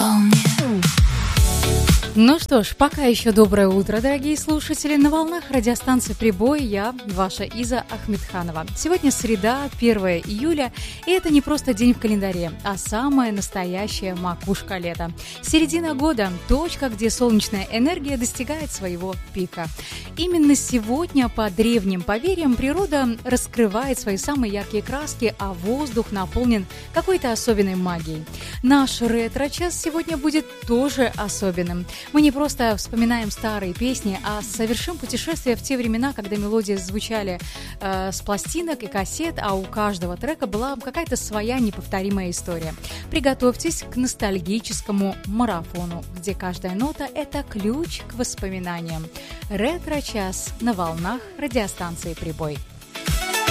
Ну что ж, пока еще доброе утро, дорогие слушатели. На волнах радиостанции «Прибой» я, ваша Иза Ахмедханова. Сегодня среда, 1 июля, и это не просто день в календаре, а самая настоящая макушка лета. Середина года – точка, где солнечная энергия достигает своего пика. Именно сегодня, по древним поверьям, природа раскрывает свои самые яркие краски, а воздух наполнен какой-то особенной магией. Наш ретро-час сегодня будет тоже особенным. Мы не просто вспоминаем старые песни, а совершим путешествие в те времена, когда мелодии звучали с пластинок и кассет, а у каждого трека была какая-то своя неповторимая история. Приготовьтесь к ностальгическому марафону, где каждая нота – это ключ к воспоминаниям. Ретро-час на волнах радиостанции «Прибой».